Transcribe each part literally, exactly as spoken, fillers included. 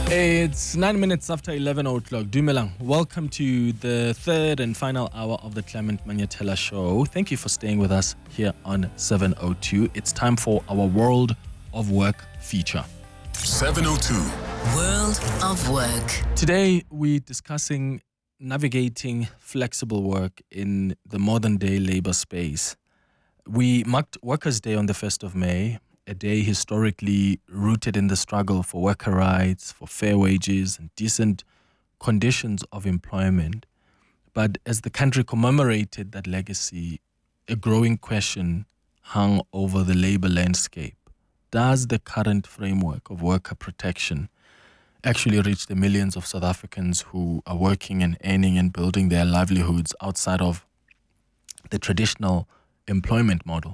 It's nine minutes after eleven o'clock. Dumelang, welcome to the third and final hour of the Clement Manyatela Show. Thank you for staying with us here on seven oh two. It's time for our World of Work feature. seven oh two. World of Work. Today, we're discussing navigating flexible work in the modern day labor space. We marked Workers' Day on the first of May, a day historically rooted in the struggle for worker rights, for fair wages and decent conditions of employment. But as the country commemorated that legacy, a growing question hung over the labor landscape. Does the current framework of worker protection actually reach the millions of South Africans who are working and earning and building their livelihoods outside of the traditional employment model?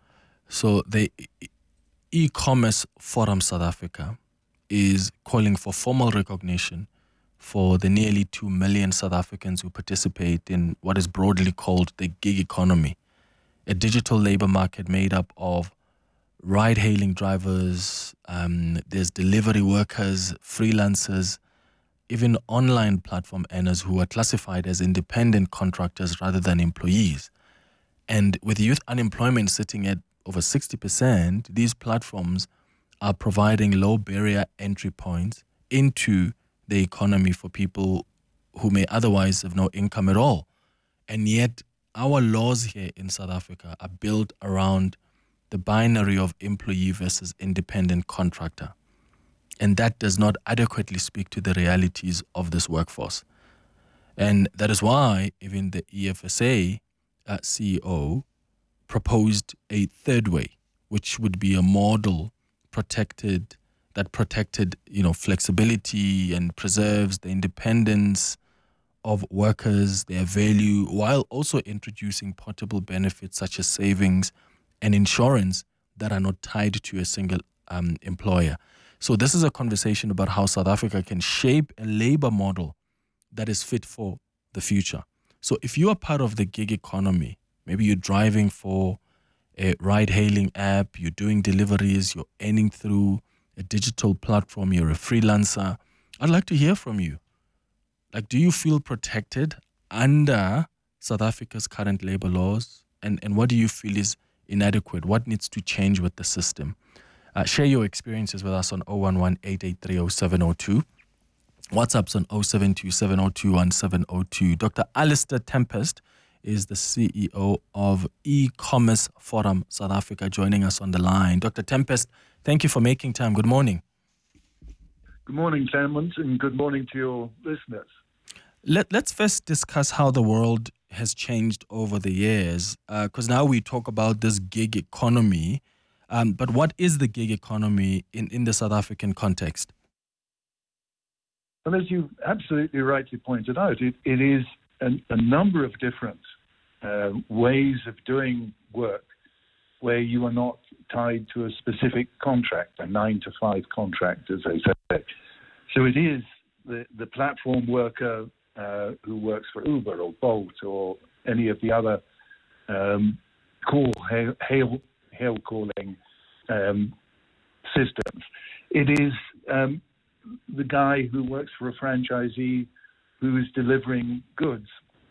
So the E-Commerce Forum South Africa is calling for formal recognition for the nearly two million South Africans who participate in what is broadly called the gig economy, a digital labor market made up of ride-hailing drivers, um, there's delivery workers, freelancers, even online platform earners who are classified as independent contractors rather than employees. And with youth unemployment sitting at over sixty percent, these platforms are providing low barrier entry points into the economy for people who may otherwise have no income at all. And yet our laws here in South Africa are built around the binary of employee versus independent contractor. And that does not adequately speak to the realities of this workforce. And that is why even the E F S A uh, C E O proposed a third way, which would be a model protected, that protected, you know, flexibility and preserves the independence of workers, their value, while also introducing portable benefits such as savings and insurance that are not tied to a single um, employer. So this is a conversation about how South Africa can shape a labor model that is fit for the future. So if you are part of the gig economy, maybe you're driving for a ride-hailing app, you're doing deliveries, you're earning through a digital platform, you're a freelancer, I'd like to hear from you. Like, do you feel protected under South Africa's current labor laws? And, and what do you feel is inadequate? What needs to change with the system? Uh, share your experiences with us on zero one one, eight eight three, zero seven zero two. WhatsApp's on zero seven two, seven zero two, one seven zero two. Doctor Alistair Tempest is the C E O of E-Commerce Forum South Africa, joining us on the line. Doctor Tempest, thank you for making time. Good morning. Good morning, Clement, and good morning to your listeners. Let, let's first discuss how the world has changed over the years, because uh, now we talk about this gig economy. Um, but what is the gig economy in, in the South African context? Well, as you absolutely rightly pointed out, it, it is an, a number of different uh, ways of doing work where you are not tied to a specific contract, a nine to five contract, as they say. So it is the, the platform worker uh, who works for Uber or Bolt or any of the other um, call, hail, hail, hail calling um, systems. It is um, the guy who works for a franchisee who is delivering goods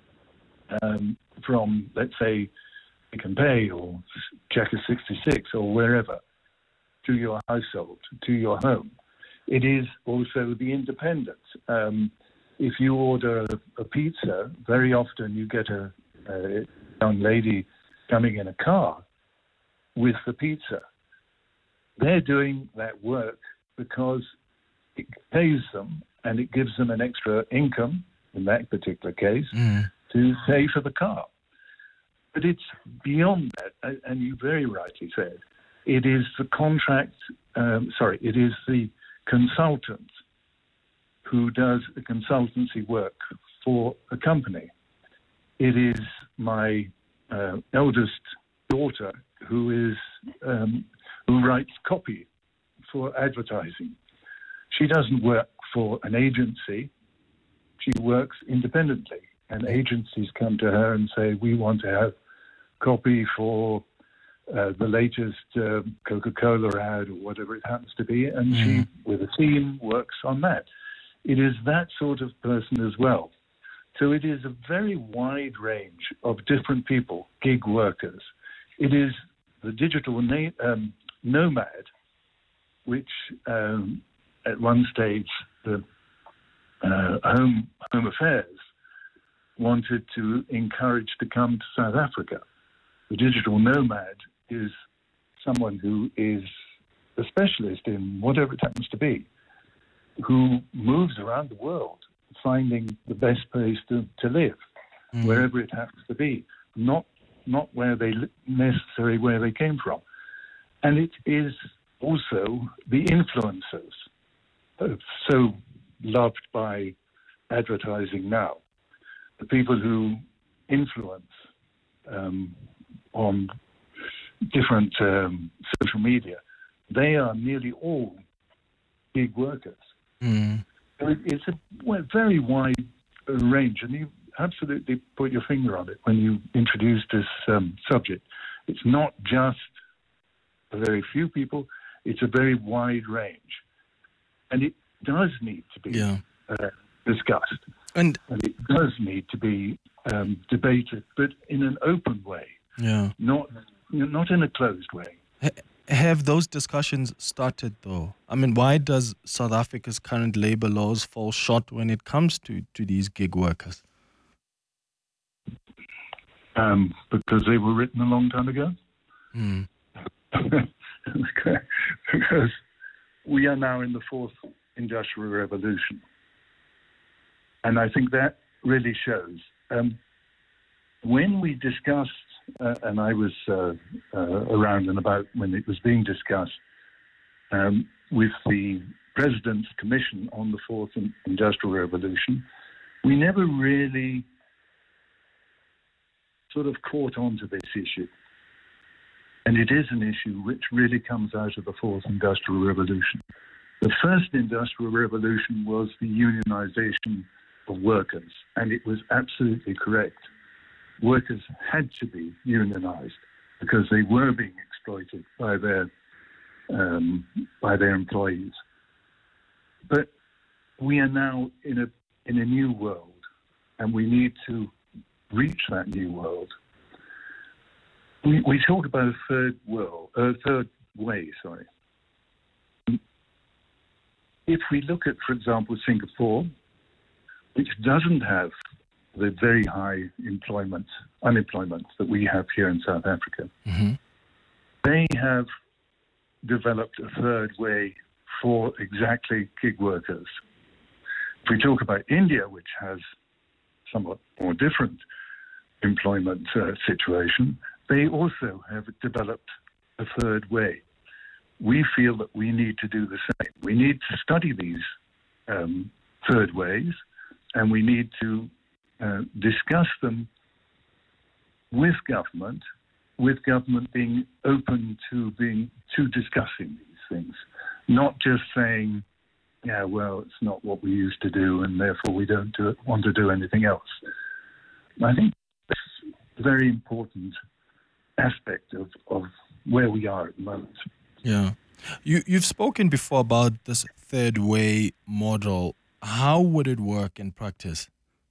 um, from, let's say, Pick n Pay or Checker sixty-six or wherever to your household, to your home. It is also the independent. Um, if you order a, a pizza, very often you get a, a young lady coming in a car with the pizza. They're doing that work because it pays them and it gives them an extra income, in that particular case, mm. to pay for the car. But it's beyond that, and you very rightly said, it is the contract, um, sorry, it is the consultant who does the consultancy work for a company. It is my uh, eldest daughter who is um, who writes copy for advertising. She doesn't work for an agency. She works independently, and agencies come to her and say, we want to have copy for uh, the latest uh, Coca-Cola ad or whatever it happens to be, and Mm. she, with a team, works on that. It is that sort of person as well. So it is a very wide range of different people, gig workers. It is the digital na- um, nomad, which um, at one stage the uh, Home Home Affairs wanted to encourage to come to South Africa. The digital nomad is someone who is a specialist in whatever it happens to be, who moves around the world finding the best place to, to live, Mm. wherever it happens to be, not not where they li- necessarily where they came from. And it is also the influencers, uh, so loved by advertising now, the people who influence um, on different um, social media. They are nearly all gig workers. Mm. So it- It's a well, very wide uh, range, and you absolutely put your finger on it when you introduced this um, subject. It's not just a very few people, it's a very wide range. And it does need to be Yeah. uh, discussed, And and it does need to be um, debated, but in an open way, yeah. not, not in a closed way. Ha- Have those discussions started, though? I mean, why does South Africa's current labor laws fall short when it comes to, to these gig workers? Um, because they were written a long time ago. Mm. Because we are now in the fourth industrial revolution. And I think that really shows. Um, when we discussed, uh, and I was uh, uh, around and about when it was being discussed, um, with the President's Commission on the Fourth Industrial Revolution, we never really sort of caught on to this issue. And it is an issue which really comes out of the Fourth Industrial Revolution. The First Industrial Revolution was the unionization of workers, and it was absolutely correct. Workers had to be unionized because they were being exploited by their um, by their employees. But we are now in a in a new world, and we need to reach that new world. We, we talk about a third world, a third way. Sorry. If we look at, for example, Singapore, which doesn't have the very high employment, unemployment that we have here in South Africa, Mm-hmm. they have developed a third way for exactly gig workers. If we talk about India, which has somewhat more different employment uh, situation, they also have developed a third way. We feel that we need to do the same. We need to study these um, third ways, and we need to uh, discuss them with government, with government being open to being to discussing these things, not just saying, yeah, well, it's not what we used to do, and therefore we don't do it, want to do anything else. I think that's a very important aspect of, of where we are at the moment. Yeah. You, you've spoken before about this third way model. How would it work in practice?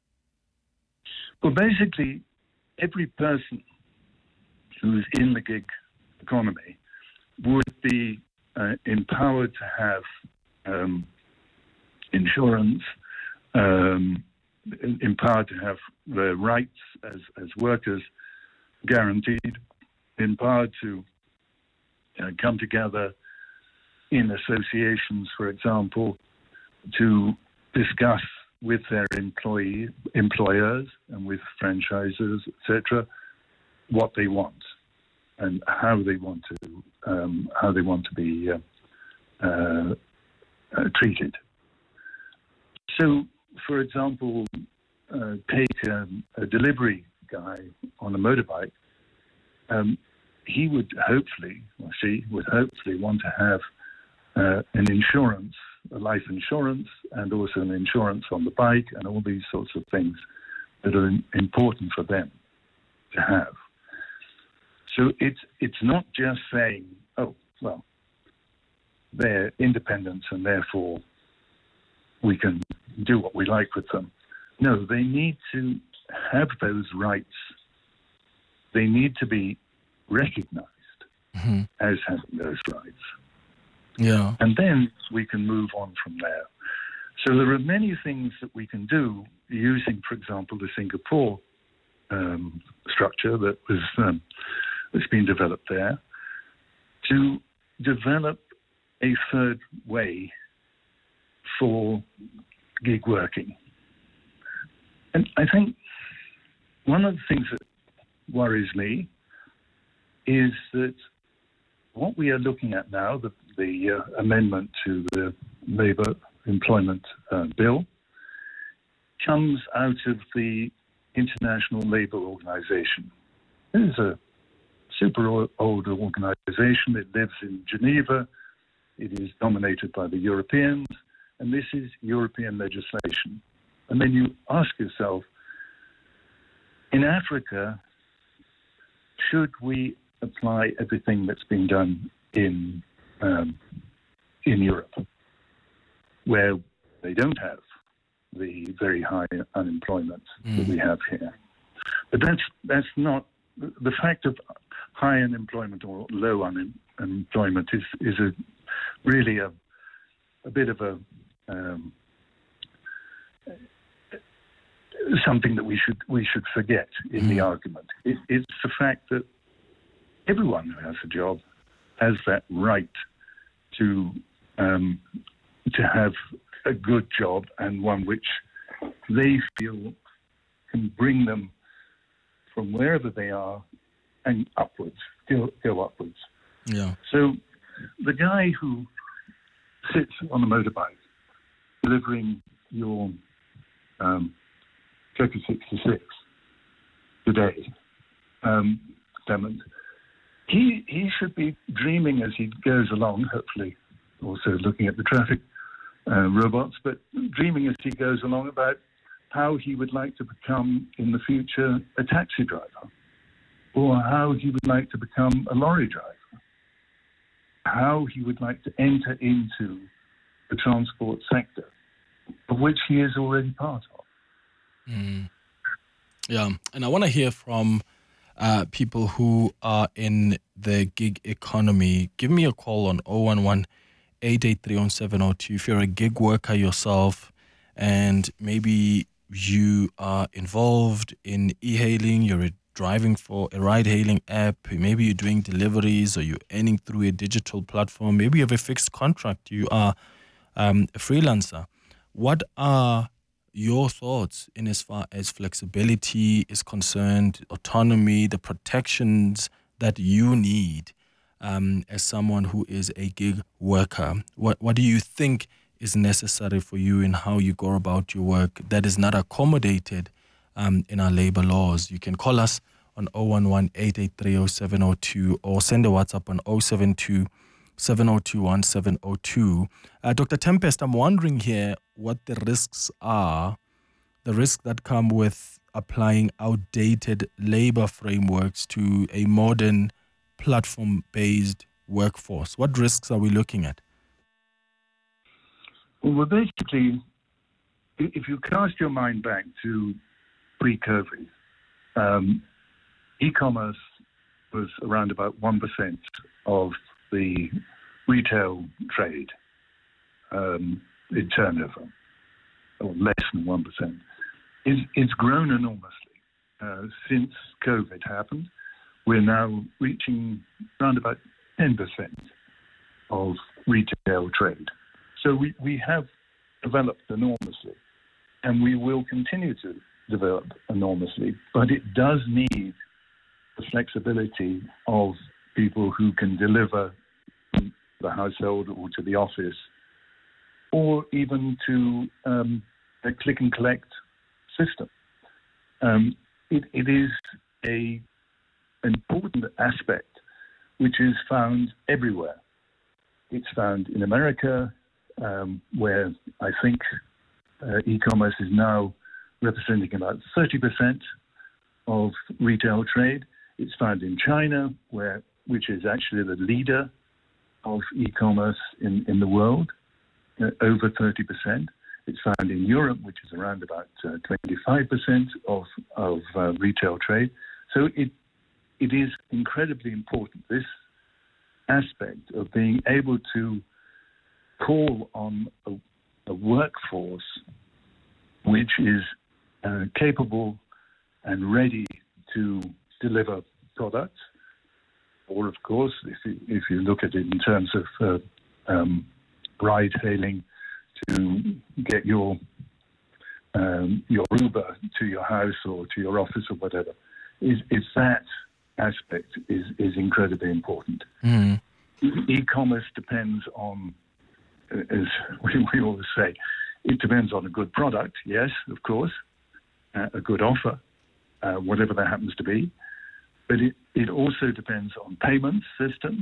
Well, basically, every person who's in the gig economy would be uh, empowered to have um, insurance, um, empowered to have their rights as, as workers guaranteed, empowered to uh, come together in associations, for example, to discuss with their employee employers and with franchisers, et cetera, what they want and how they want to um, how they want to be uh, uh, uh, treated. So, for example, uh, take um, a delivery guy on a motorbike. Um, he would hopefully, or she would hopefully want to have uh, an insurance, a life insurance, and also an insurance on the bike, and all these sorts of things that are important for them to have. So it's it's not just saying, oh, well, they're independent and therefore we can do what we like with them. No, they need to have those rights. They need to be recognized mm-hmm. as having those rights. Yeah. And then we can move on from there. So there are many things that we can do using, for example, the Singapore um, structure that was um, that's been developed there to develop a third way for gig working. And I think one of the things that worries me is that what we are looking at now, the, the uh, amendment to the Labour Employment uh, Bill, comes out of the International Labour Organization. It is a super old organization. It lives in Geneva. It is dominated by the Europeans, and this is European legislation. And then you ask yourself, in Africa, should we apply everything that's been done in um, in Europe, where they don't have the very high unemployment mm. that we have here? But that's that's not the fact of high unemployment or low un- unemployment is is a really a a bit of a um, something that we should we should forget in mm. the argument. It, it's the fact that everyone who has a job has that right to um, to have a good job and one which they feel can bring them from wherever they are and upwards, go, go upwards. Yeah. So the guy who sits on a motorbike delivering your um, Turkey sixty-six today, um, Clement, he, he should be dreaming as he goes along, hopefully also looking at the traffic uh, robots, but dreaming as he goes along about how he would like to become in the future a taxi driver, or how he would like to become a lorry driver, how he would like to enter into the transport sector, of which he is already part of. Mm. Yeah, and I want to hear from uh, people who are in the gig economy. Give me a call on zero one one, eight eight three, seven zero two if you're a gig worker yourself and maybe you are involved in e-hailing, you're driving for a ride-hailing app, maybe you're doing deliveries or you're earning through a digital platform, maybe you have a fixed contract, you are um, a freelancer. What are your thoughts in as far as flexibility is concerned, autonomy, the protections that you need um, as someone who is a gig worker? What what do you think is necessary for you in how you go about your work that is not accommodated um, in our labor laws? You can call us on zero one one, eight eight three, zero seven zero two or send a WhatsApp on zero seven two, seven zero two, one seven zero two. Uh, Doctor Tempest, I'm wondering here what the risks are, the risks that come with applying outdated labor frameworks to a modern platform-based workforce. What risks are we looking at? Well, basically, if you cast your mind back to pre-COVID, um, e-commerce was around about one percent of the retail trade um, in turnover, or less than one percent. It's, it's grown enormously uh, since COVID happened. We're now reaching around about ten percent of retail trade. So we, we have developed enormously, and we will continue to develop enormously, but it does need the flexibility of people who can deliver to the household or to the office, or even to um, a click and collect system. Um, it, it is a important aspect which is found everywhere. It's found in America, um, where I think uh, e-commerce is now representing about thirty percent of retail trade. It's found in China, where which is actually the leader of e-commerce in, in the world, uh, over thirty percent. It's found in Europe, which is around about uh, twenty-five percent of, of uh, retail trade. So it it is incredibly important, this aspect of being able to call on a, a workforce which is uh, capable and ready to deliver products. Or, of course, if you, if you look at it in terms of uh, um, ride-hailing, to get your um, your Uber to your house or to your office or whatever, is, is that aspect is, is incredibly important. Mm. E-commerce depends on, as we, we always say, it depends on a good product, yes, of course, uh, a good offer, uh, whatever that happens to be. But it, it also depends on payment systems,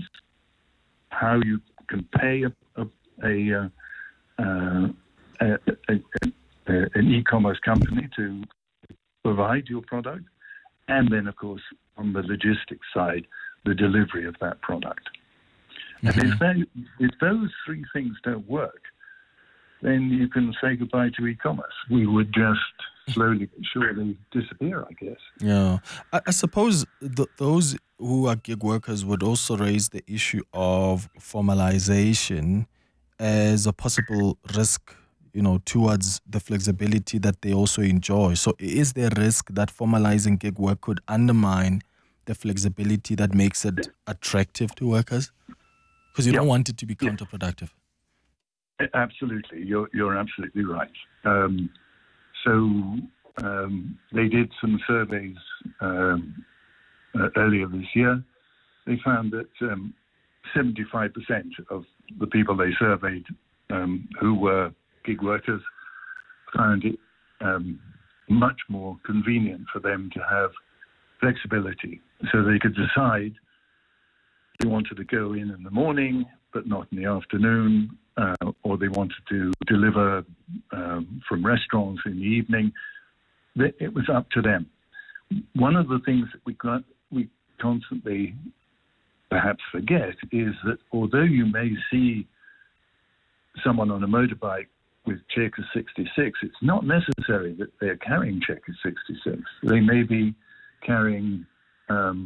how you can pay a, a, a, uh, uh, a, a, a, an e-commerce company to provide your product, and then, of course, on the logistics side, the delivery of that product. Mm-hmm. And if, they, if those three things don't work, then you can say goodbye to e-commerce. We would just slowly but surely disappear, I guess. Yeah. I, I suppose th- those who are gig workers would also raise the issue of formalization as a possible risk, you know, towards the flexibility that they also enjoy. So is there a risk that formalizing gig work could undermine the flexibility that makes it attractive to workers? Because you yeah. don't want it to be counterproductive. Absolutely, you're you're absolutely right. Um, so um, they did some surveys um, uh, earlier this year. They found that um, seventy-five percent of the people they surveyed um, who were gig workers found it um, much more convenient for them to have flexibility, so they could decide they wanted to go in in the morning, but not in the afternoon, uh, or they wanted to deliver um, from restaurants in the evening. It was up to them. One of the things that we got, we constantly perhaps forget is that although you may see someone on a motorbike with Checker sixty-six, it's not necessary that they're carrying Checker sixty-six. They may be carrying um,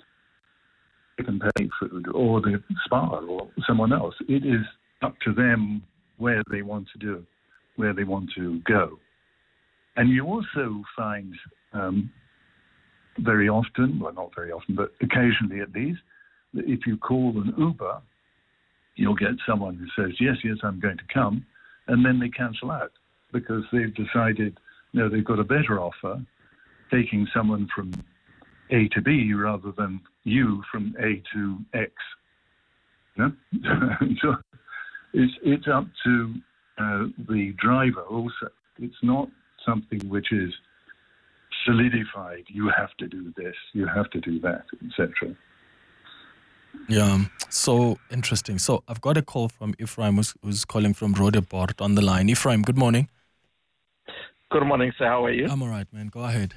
and pay food or the spa or someone else. It is up to them where they want to do, where they want to go. And you also find um, very often, well, not very often, but occasionally at least, that if you call an Uber, you'll get someone who says, yes, yes, I'm going to come, and then they cancel out because they've decided, no, they've got a better offer, taking someone from A to B rather than you from A to X. Yeah? So it's, it's up to uh, the driver also. It's not something which is solidified. You have to do this, you have to do that, et cetera. Yeah, so interesting. So I've got a call from Ephraim, who's, who's calling from Roodepoort on the line. Ephraim, good morning. Good morning, sir. How are you? I'm all right, man. Go ahead.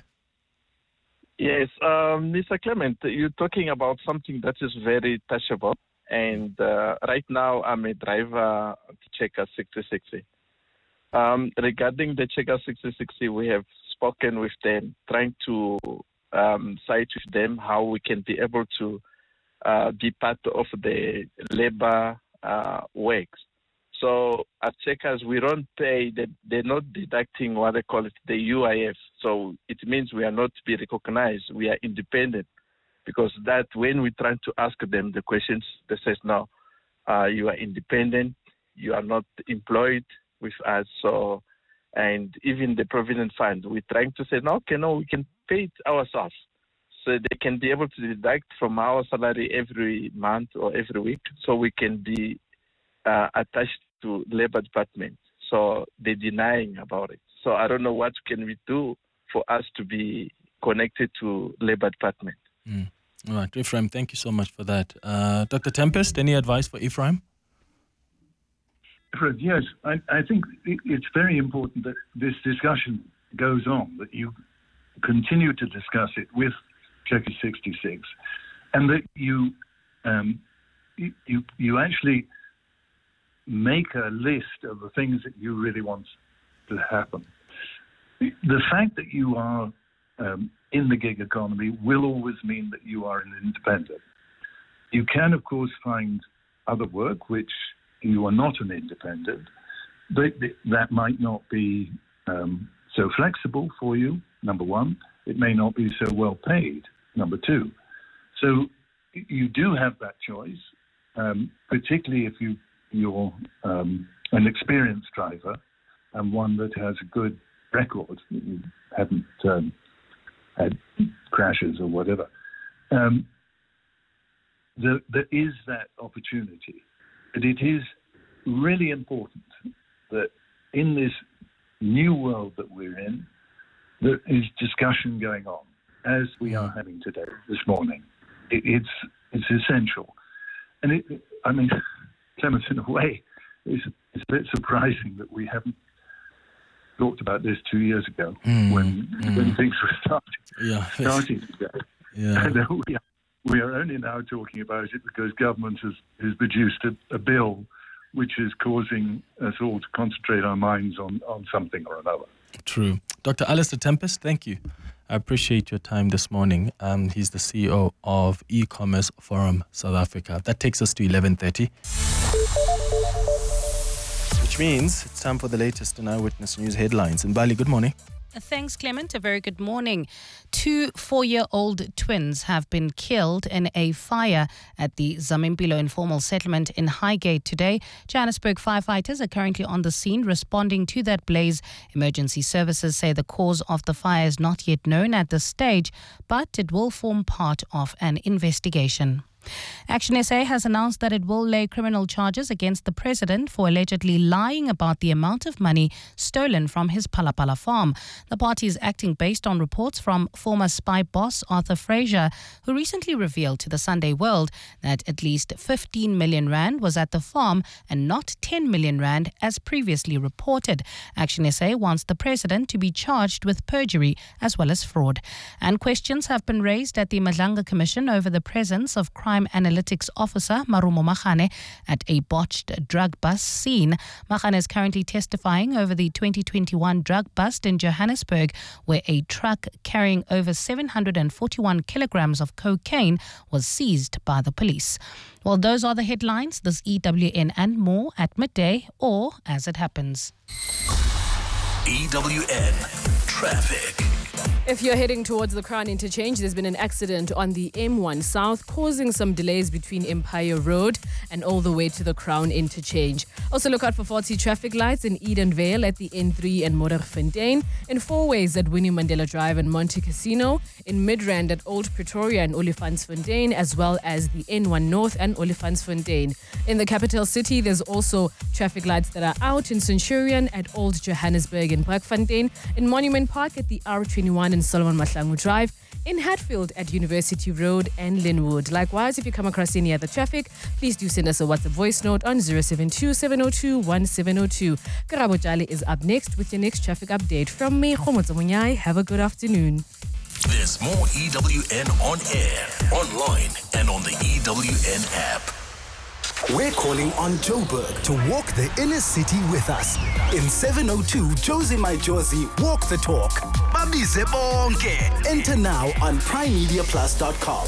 Yes, um, Mister Clement, you're talking about something that is very touchable. And uh, right now, I'm a driver of Checker sixty sixty. Um, regarding the Checker sixty sixty, we have spoken with them, trying to um, cite with them how we can be able to uh, be part of the labor uh, works. So at Checkers, we don't pay, they, they're not deducting what they call it, the U I F. So it means we are not to be recognized. We are independent. Because that when we try to ask them the questions, they say, no, uh, you are independent, you are not employed with us. So, and even the Provident Fund, we're trying to say, no, okay, no, we can pay it ourselves. So they can be able to deduct from our salary every month or every week, so we can be uh, attached to Labor Department. So they're denying about it. So I don't know what can we do for us to be connected to Labor Department. Mm. All right, Ephraim, thank you so much for that. Uh, Doctor Tempest, any advice for Ephraim? Yes, I, I think it's very important that this discussion goes on, that you continue to discuss it with Checker sixty-six, and that you, um, you, you, you actually make a list of the things that you really want to happen. The fact that you are um, in the gig economy will always mean that you are an independent. You can, of course, find other work which you are not an independent, but that might not be um, so flexible for you, number one. It may not be so well paid, number two. So you do have that choice, um, particularly if you, you're um, an experienced driver and one that has a good record, that you haven't um, had crashes or whatever. Um, there, there is that opportunity. But it is really important that in this new world that we're in, there is discussion going on, as we are having today, this morning. It, it's it's essential. And it, I mean, Clemens, in a way, it's, it's a bit surprising that we haven't talked about this two years ago mm, when mm. when things were starting, yeah. starting to go. Yeah. And we, are, we are only now talking about it because government has, has produced a, a bill which is causing us all to concentrate our minds on, on something or another. True. Doctor Alistair Tempest, thank you. I appreciate your time this morning. Um, he's the C E O of E-Commerce Forum South Africa. That takes us to eleven thirty. Which means it's time for the latest in Eyewitness News headlines. And Bali, good morning. Thanks, Clement. A very good morning. Two four-year-old twins have been killed in a fire at the Zamimpilo informal settlement in Highgate today. Johannesburg firefighters are currently on the scene responding to that blaze. Emergency services say the cause of the fire is not yet known at this stage, but it will form part of an investigation. Action S A has announced that it will lay criminal charges against the president for allegedly lying about the amount of money stolen from his Palapala farm. The party is acting based on reports from former spy boss Arthur Fraser, who recently revealed to the Sunday World that at least fifteen million rand was at the farm and not ten million rand as previously reported. Action S A wants the president to be charged with perjury as well as fraud. And questions have been raised at the Madlanga Commission over the presence of crime Crime Analytics Officer Marumo Magane at a botched drug bust scene. Magane is currently testifying over the twenty twenty-one drug bust in Johannesburg, where a truck carrying over seven hundred forty-one kilograms of cocaine was seized by the police. Well, those are the headlines. This E W N and more at midday or as it happens. E W N Traffic. If you're heading towards the Crown Interchange, there's been an accident on the M one South causing some delays between Empire Road and all the way to the Crown Interchange. Also look out for faulty traffic lights in Edenvale at the N three and Modderfontein, in four ways at Winnie Mandela Drive and Monte Casino, in Midrand at Old Pretoria and Olifantsfontein, as well as the N one North and Olifantsfontein. In the capital city, there's also traffic lights that are out in Centurion at Old Johannesburg and Braakfontein, in Monument Park at the R twenty-one and Solomon Mahlangu Drive, in Hatfield at University Road and Linwood. Likewise, if you come across any other traffic, please do send us a WhatsApp voice note on zero seven two, seven zero two, one seven zero two. Karabo Jali is up next with your next traffic update. From me, Khomotso Munyai, have a good afternoon. There's more E W N on air, online, and on the E W N app. We're calling on Joburg to walk the inner city with us. In seven oh two, Josie My Josie, walk the talk. Babize bonke. Enter now on prime media plus dot com.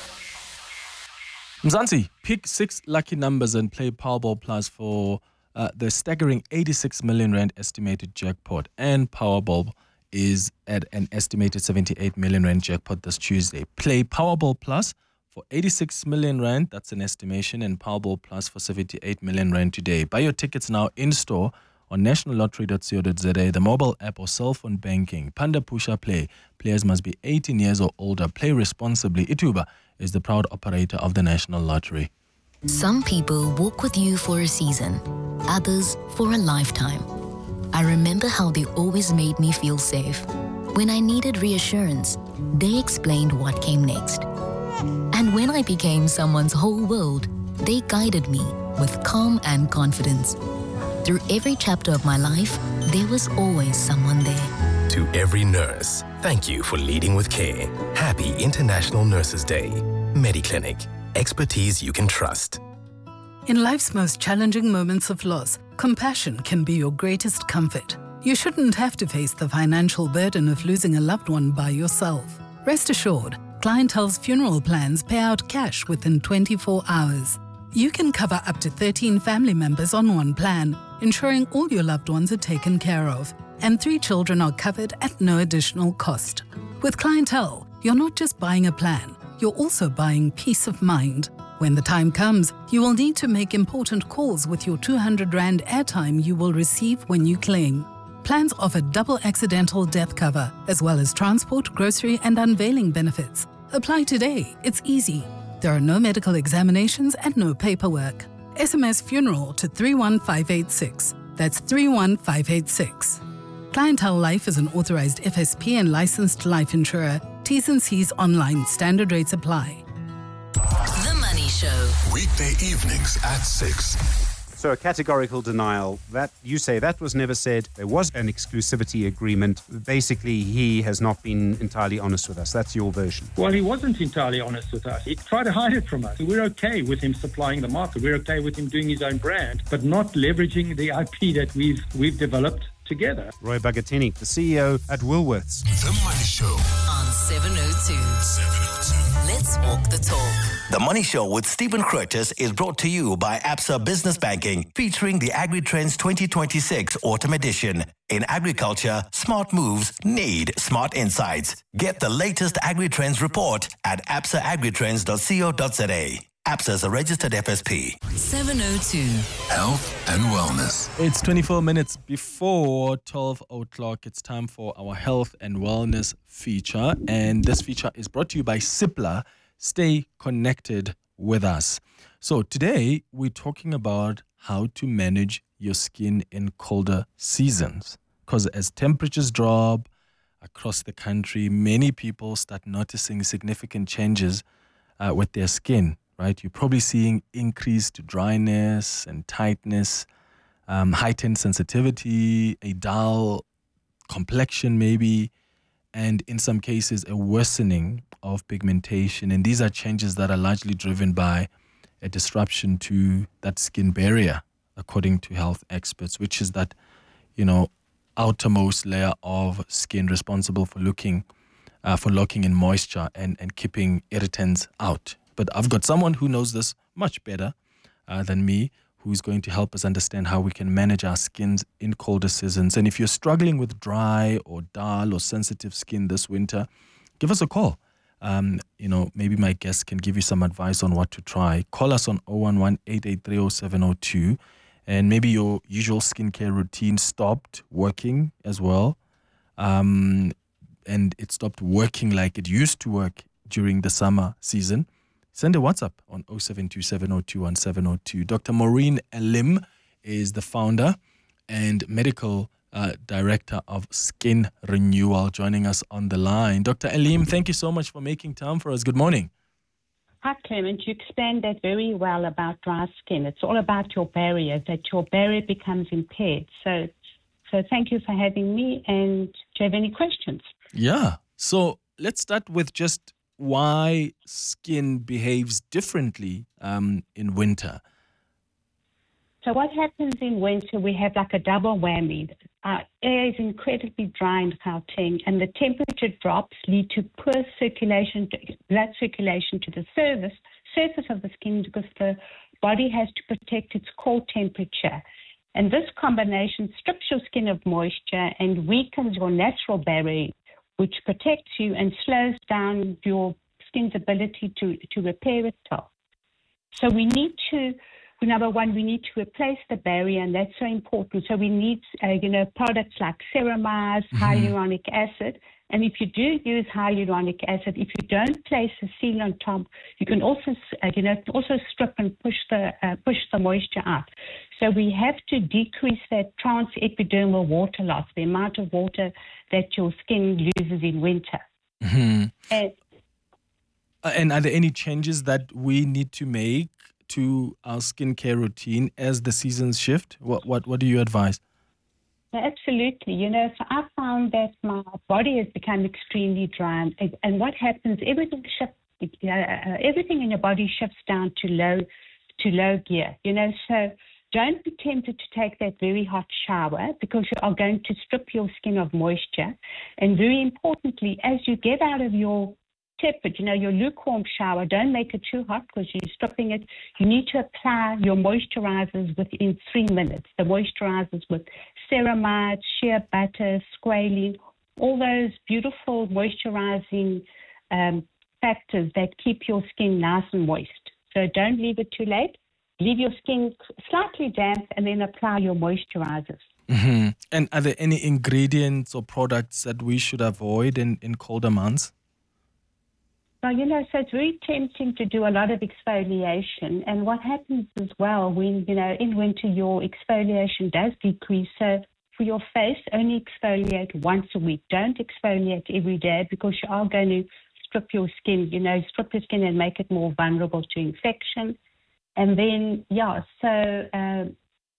Mzansi, pick six lucky numbers and play Powerball Plus for uh, the staggering eighty-six million rand estimated jackpot. And Powerball is at an estimated seventy-eight million rand jackpot this Tuesday. Play Powerball Plus for eighty-six million rand, that's an estimation, and Powerball Plus for seventy-eight million rand today. Buy your tickets now in store on national lottery dot co dot za, the mobile app or cell phone banking. Panda Pusha Play. Players must be eighteen years or older. Play responsibly. Ituba is the proud operator of the National Lottery. Some people walk with you for a season, others for a lifetime. I remember how they always made me feel safe. When I needed reassurance, they explained what came next. And when I became someone's whole world, they guided me with calm and confidence. Through every chapter of my life, there was always someone there. To every nurse, thank you for leading with care. Happy International Nurses Day. Mediclinic, expertise you can trust. In life's most challenging moments of loss, compassion can be your greatest comfort. You shouldn't have to face the financial burden of losing a loved one by yourself. Rest assured, Clientele's funeral plans pay out cash within twenty-four hours. You can cover up to thirteen family members on one plan, ensuring all your loved ones are taken care of, and three children are covered at no additional cost. With Clientele, you're not just buying a plan, you're also buying peace of mind. When the time comes, you will need to make important calls with your two hundred rand airtime you will receive when you claim. Plans offer double accidental death cover, as well as transport, grocery, and unveiling benefits. Apply today. It's easy. There are no medical examinations and no paperwork. S M S funeral to three one five eight six. That's three one five eight six. Clientele Life is an authorized F S P and licensed life insurer. T's and C's online. Standard rates apply. The Money Show. Weekday evenings at six. So a categorical denial, that you say that was never said. There was an exclusivity agreement. Basically, he has not been entirely honest with us. That's your version. Well, he wasn't entirely honest with us. He tried to hide it from us. We're okay with him supplying the market. We're okay with him doing his own brand, but not leveraging the I P that we've we've developed together. Roy Bagatini, the C E O at Woolworths. The Money Show on seven oh two. seven oh two. Let's walk the talk. The Money Show with Stephen Curtis is brought to you by Absa Business Banking, featuring the AgriTrends twenty twenty-six Autumn Edition. In agriculture, smart moves need smart insights. Get the latest AgriTrends report at absa agritrends dot co dot za. Absa is a registered F S P. seven oh two. Health and wellness. It's twenty-four minutes before twelve o'clock. It's time for our health and wellness feature. And this feature is brought to you by Cipla. Stay connected with us. So today we're talking about how to manage your skin in colder seasons. Because as temperatures drop across the country, many people start noticing significant changes uh, with their skin, right? You're probably seeing increased dryness and tightness, um, heightened sensitivity, a dull complexion maybe, and in some cases a worsening of pigmentation. And these are changes that are largely driven by a disruption to that skin barrier, according to health experts, which is that, you know, outermost layer of skin responsible for looking, uh, for locking in moisture and, and keeping irritants out. But I've got someone who knows this much better uh, than me, who's going to help us understand how we can manage our skins in colder seasons. And if you're struggling with dry or dull or sensitive skin this winter, give us a call. Um, you know, maybe my guest can give you some advice on what to try. Call us on oh one one, eight eight three, oh seven oh two. And maybe your usual skincare routine stopped working as well. Um, and it stopped working like it used to work during the summer season. Send a WhatsApp on oh seven two seven oh two one seven oh two. Doctor Maureen Elim is the founder and medical uh, director of Skin Renewal, joining us on the line. Doctor Elim, thank you so much for making time for us. Good morning. Hi, Clement. You explained that very well about dry skin. It's all about your barrier, that your barrier becomes impaired. So, so thank you for having me. And do you have any questions? Yeah. So let's start with just why skin behaves differently um, in winter. So what happens in winter, we have like a double whammy. Our air is incredibly dry in Gauteng, and the temperature drops lead to poor circulation, blood circulation to the surface, surface of the skin, because the body has to protect its core temperature. And this combination strips your skin of moisture and weakens your natural barrier, which protects you and slows down your skin's ability to, to repair itself. So we need to, number one, we need to replace the barrier, and that's so important. So we need, uh, you know, products like Ceramide, mm-hmm. hyaluronic acid. And if you do use hyaluronic acid, if you don't place a seal on top, you can also, uh, you know, also strip and push the uh, push the moisture out. So we have to decrease that transepidermal water loss, the amount of water that your skin loses in winter. Mm-hmm. And, uh, and are there any changes that we need to make to our skincare routine as the seasons shift? What what what do you advise? Yeah, absolutely. You know, so I found that my body has become extremely dry, and, and what happens? Everything shifts. Uh, everything in your body shifts down to low, to low gear. You know, so don't be tempted to take that very hot shower because you are going to strip your skin of moisture. And very importantly, as you get out of your tepid, you know, your lukewarm shower, don't make it too hot because you're stripping it. You need to apply your moisturizers within three minutes. The moisturizers with ceramide, shea butter, squalene, all those beautiful moisturizing um, factors that keep your skin nice and moist. So don't leave it too late. Leave your skin slightly damp and then apply your moisturizers. Mm-hmm. And are there any ingredients or products that we should avoid in, in colder months? Well, you know, so it's very tempting to do a lot of exfoliation. And what happens as well when, you know, in winter your exfoliation does decrease. So for your face, only exfoliate once a week. Don't exfoliate every day because you are going to strip your skin, you know, strip your skin and make it more vulnerable to infection. And then, yeah, so um,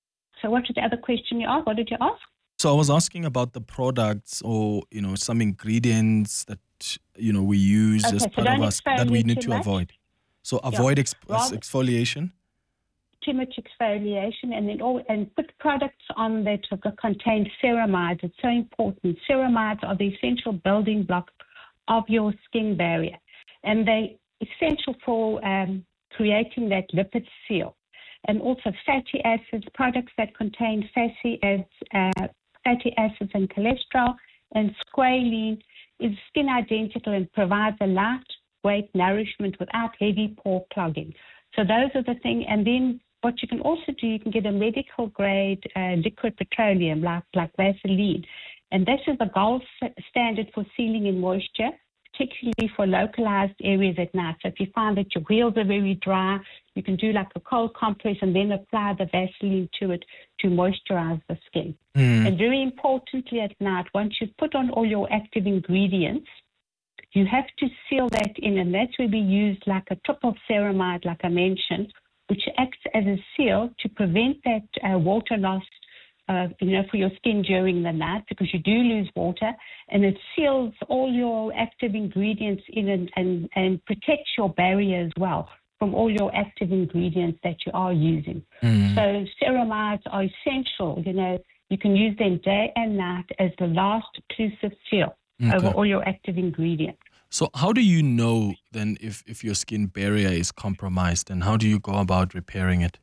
so what was the other question you asked? What did you ask? So I was asking about the products or, you know, some ingredients that, you know, we use Okay, as so part of don't us that we exfoliate need too to much. avoid. So Yeah. avoid exp- Rather- exfoliation. Too much exfoliation, and then all and put products on that contain ceramides. It's so important. Ceramides are the essential building block of your skin barrier, and they essential for um, creating that lipid seal. And also fatty acids, products that contain fatty acids, uh, fatty acids and cholesterol, and squalene is skin identical and provides a lightweight nourishment without heavy pore clogging. So those are the things. And then what you can also do, you can get a medical grade uh, liquid petroleum like, like Vaseline. And this is the gold standard for sealing in moisture, particularly for localized areas at night. So if you find that your wheels are very dry, you can do like a cold compress and then apply the Vaseline to it to moisturize the skin. Mm. And very importantly at night, once you've put on all your active ingredients, you have to seal that in, and that's where we use like a triple ceramide, like I mentioned, which acts as a seal to prevent that uh, water loss Uh, you know, for your skin during the night, because you do lose water, and it seals all your active ingredients in and, and, and protects your barrier as well from all your active ingredients that you are using. Mm. So ceramides are essential. You know, you can use them day and night as the last occlusive seal Okay. over all your active ingredients. So how do you know then if, if your skin barrier is compromised, and how do you go about repairing it?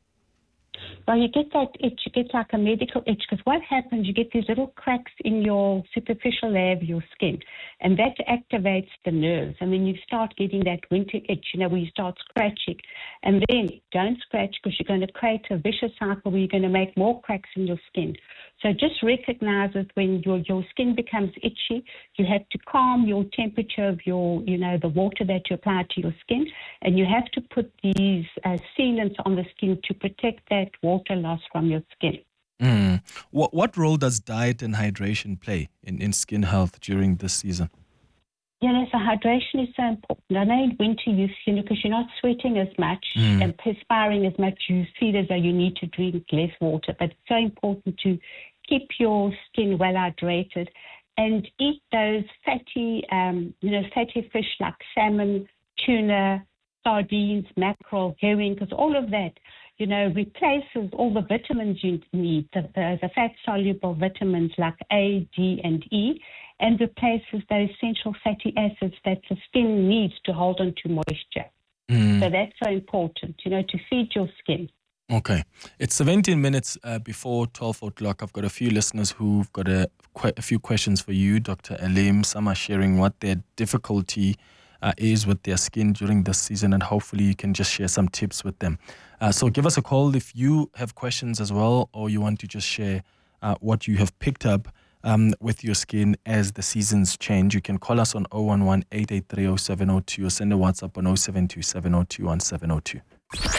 Well, you get that itch, you get like a medical itch, because what happens, you get these little cracks in your superficial layer of your skin, and that activates the nerves, and then you start getting that winter itch, you know, where you start scratching. And then don't scratch, because you're going to create a vicious cycle where you're going to make more cracks in your skin. So just recognize it when your, your skin becomes itchy. You have to calm your temperature of your, you know, the water that you apply to your skin, and you have to put these uh, sealants on the skin to protect that water loss from your skin. Mm. What, what role does diet and hydration play in, in skin health during this season? You know, so hydration is so important. I know in winter, you, you know, because you're not sweating as much Mm. and perspiring as much, you feel as though you need to drink less water. But it's so important to keep your skin well hydrated and eat those fatty, um, you know, fatty fish like salmon, tuna, sardines, mackerel, herring, because all of that, you know, replaces all the vitamins you need, the, the, the fat-soluble vitamins like A, D, and E, and replaces those essential fatty acids that the skin needs to hold on to moisture. Mm. So that's so important, you know, to feed your skin. Okay. It's seventeen minutes uh, before twelve o'clock. I've got a few listeners who've got a, quite a few questions for you, Doctor Elim. Some are sharing what their difficulty uh, is with their skin during this season, and hopefully you can just share some tips with them. Uh, so give us a call if you have questions as well, or you want to just share uh, what you have picked up um, with your skin as the seasons change. You can call us on zero one one, eight eight three, zero seven zero two or send a WhatsApp on zero seven two, seven zero two, one seven zero two.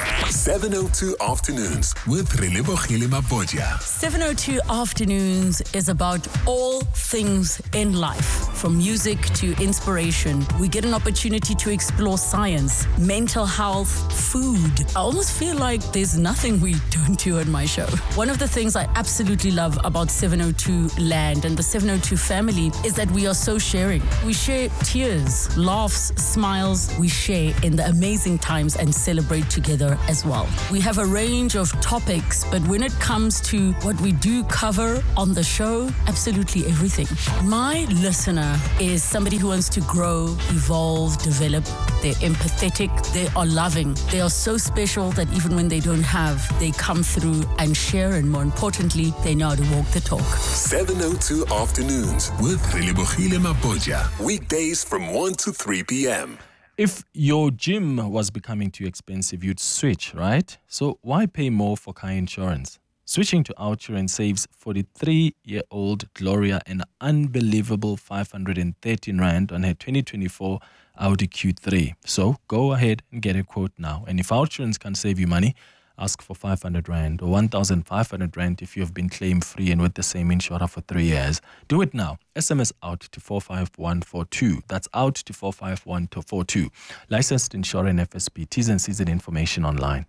seven oh two Afternoons with Relebogile Mabodja. seven oh two Afternoons is about all things in life. From music to inspiration, we get an opportunity to explore science, mental health, food. I almost feel like there's nothing we don't do on my show. One of the things I absolutely love about seven oh two Land and the seven oh two family is that we are so sharing. We share tears, laughs, smiles. We share in the amazing times and celebrate together as well. We have a range of topics, but when it comes to what we do cover on the show, absolutely everything. My listener is somebody who wants to grow, evolve, develop. They're empathetic, they are loving. They are so special that even when they don't have, they come through and share, and more importantly, they know how to walk the talk. seven oh two Afternoons with Relebogile Mapoja. Weekdays from one to three p.m. If your gym was becoming too expensive, you'd switch, right? So why pay more for car insurance? Switching to OUTsurance saves forty-three-year-old Gloria an unbelievable five hundred thirteen rand on her twenty twenty-four Audi Q three. So go ahead and get a quote now. And if OUTsurance can save you money, ask for five hundred rand or one thousand five hundred rand if you have been claim-free and with the same insurer for three years. Do it now. S M S out to four five one four two. That's out to four five one four two. Licensed insurer and F S P. T's and C's and information online.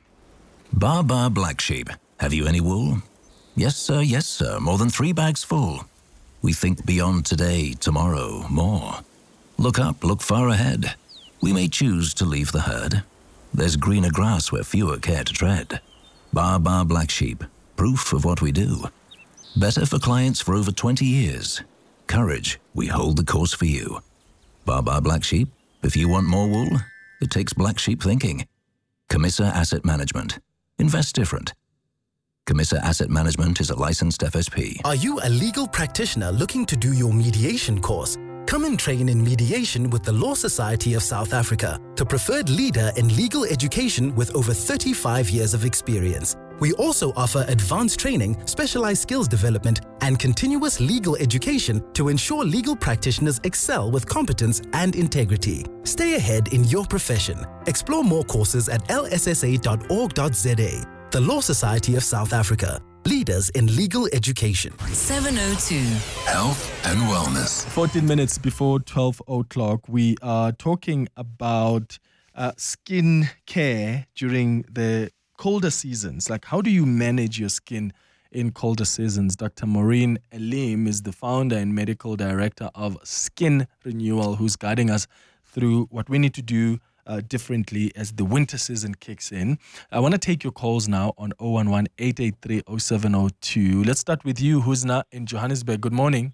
Bar Bar Black Sheep. Have you any wool? Yes, sir, yes, sir. More than three bags full. We think beyond today, tomorrow, more. Look up, look far ahead. We may choose to leave the herd. There's greener grass where fewer care to tread. Bar Bar Black Sheep, proof of what we do. Better for clients for over twenty years. Courage, we hold the course for you. Bar Bar Black Sheep, if you want more wool, it takes black sheep thinking. Camissa Asset Management. Invest different. Camissa Asset Management is a licensed F S P. Are you a legal practitioner looking to do your mediation course? Come and train in mediation with the Law Society of South Africa, the preferred leader in legal education with over thirty-five years of experience. We also offer advanced training, specialized skills development, and continuous legal education to ensure legal practitioners excel with competence and integrity. Stay ahead in your profession. Explore more courses at l s s a dot org dot z a. The Law Society of South Africa, leaders in legal education. seven oh two Health and Wellness. fourteen minutes before twelve o'clock, we are talking about uh, skin care during the colder seasons. Like, how do you manage your skin in colder seasons? Doctor Maureen Elim is the founder and medical director of Skin Renewal, who's guiding us through what we need to do Uh, differently as the winter season kicks in. I want to take your calls now on zero one one, eight eight three, zero seven zero two. Let's start with you, Husna in Johannesburg. Good morning.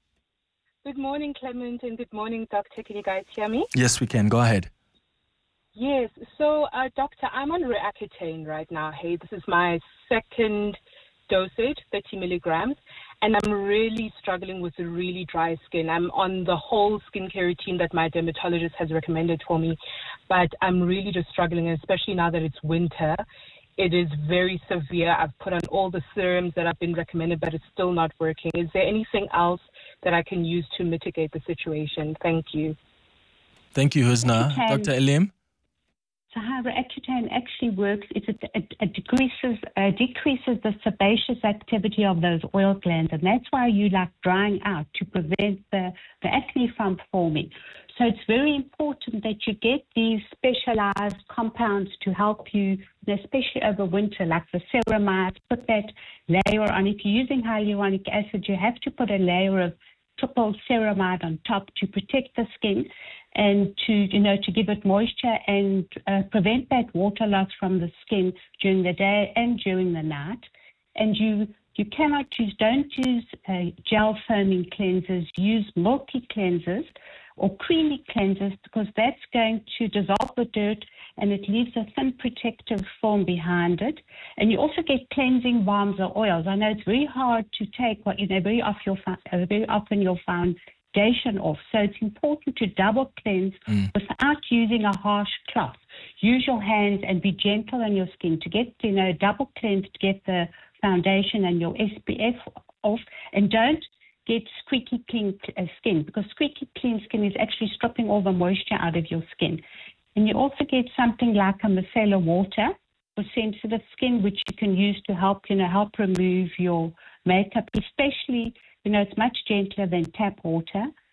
Good morning, Clement, and good morning, Doctor. Can you guys hear me? Yes, we can. Go ahead. Yes. So, uh, Doctor, I'm on Reaccutane right now. Hey, this is my second dosage, thirty milligrams, and I'm really struggling with really dry skin. I'm on the whole skincare routine that my dermatologist has recommended for me, but I'm really just struggling, especially now that it's winter. It is very severe. I've put on all the serums that have been recommended, but it's still not working. Is there anything else that I can use to mitigate the situation? Thank you. Thank you, Husna. Okay. Doctor Elim? So how Reaccutane actually works is it, it, it decreases uh, decreases the sebaceous activity of those oil glands, and that's why you like drying out, to prevent the, the acne from forming. So it's very important that you get these specialized compounds to help you, especially over winter, like the ceramide. Put that layer on. If you're using hyaluronic acid, you have to put a layer of triple ceramide on top to protect the skin and to, you know, to give it moisture and uh, prevent that water loss from the skin during the day and during the night. And you you cannot use, don't use uh, gel foaming cleansers, use milky cleansers or creamy cleansers, because that's going to dissolve the dirt and it leaves a thin protective film behind it. And you also get cleansing balms or oils. I know it's very hard to take, what you know, very often you'll find, uh, very often you'll find off. So it's important to double cleanse mm. without using a harsh cloth. Use your hands and be gentle on your skin to get, you know, double cleanse to get the foundation and your S P F off. And don't get squeaky clean skin, because squeaky clean skin is actually stripping all the moisture out of your skin. And you also get something like a micellar water for sensitive skin, which you can use to help, you know, help remove your makeup, especially, you know, it's much gentler than tap water.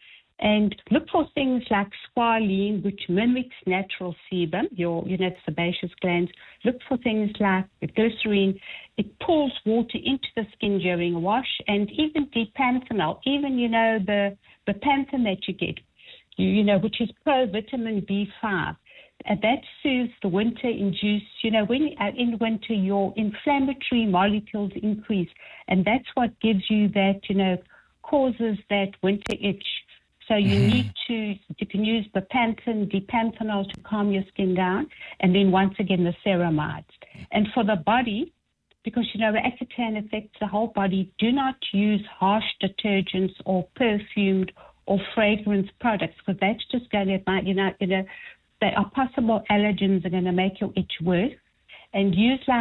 And look for things like squalene, which mimics natural sebum, your, you know, sebaceous glands. Look for things like glycerine. It pulls water into the skin during a wash, and even dipanthenol, even, you know, the, the panthen that you get, you, you know, which is pro-vitamin B five. And that soothes the winter-induced, you know, when uh, in winter your inflammatory molecules increase, and that's what gives you that, you know, causes that winter itch. So you mm-hmm. need to, you can use the panthen, dipanthenol to calm your skin down, and then once again the ceramides. And for the body, because, you know, Accutane affects the whole body, do not use harsh detergents or perfumed or fragrance products, because that's just going to, you know, you know, there are possible allergens that are going to make your itch worse. And use like